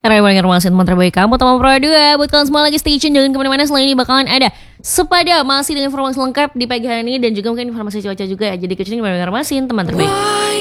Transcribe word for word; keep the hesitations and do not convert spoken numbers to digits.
Raya informasi teman terbaik kamu, teman Pro dua. Buat kalian semua lagi stay tune, jangan kemana-mana. Selain ini bakalan ada Sepada masih dengan informasi lengkap di pagi hari ini. Dan juga mungkin informasi cuaca juga ya. Jadi kecilin informasi teman terbaik.